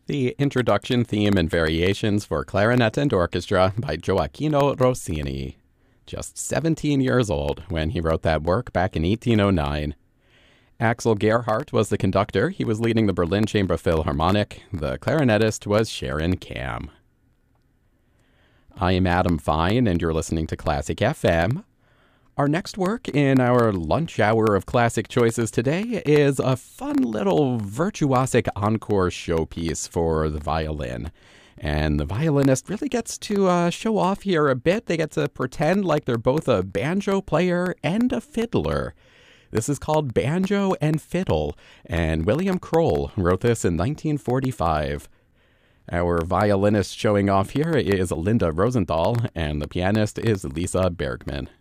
The introduction, theme, and variations for clarinet and orchestra by Gioacchino Rossini. Just 17 years old when he wrote that work back in 1809. Axel Gerhardt was the conductor. He was leading the Berlin Chamber Philharmonic. The clarinetist was Sharon Kam. I am Adam Fine, and you're listening to Classic FM. Our next work in our lunch hour of classic choices today is a fun little virtuosic encore showpiece for the violin. And the violinist really gets to show off here a bit. They get to pretend like they're both a banjo player and a fiddler. This is called Banjo and Fiddle, and William Kroll wrote this in 1945. Our violinist showing off here is Linda Rosenthal, and the pianist is Lisa Bergman.